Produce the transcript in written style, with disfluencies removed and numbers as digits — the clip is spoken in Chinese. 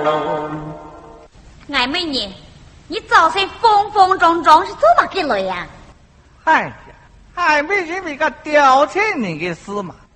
喽。 爱美人，你早晨风风中中是做嘛给来呀？ 哎呀，爱美人为个调遣人的事嘛，